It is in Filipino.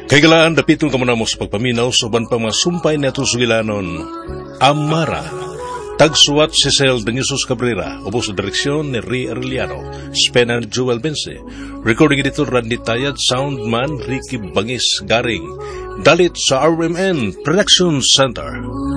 Kaigalaan, dapitong kamunamos pagpaminaw soban pa mga sumpay na sugilanon. Amara. Tagsuwat si Cel Daniusos Cabrera, ubos sa direksyon ni Ri Arellano, Spenan Joel Bense, recording editor Randy Tayad, soundman Ricky Bangis Garing, dalit sa RMN Production Center.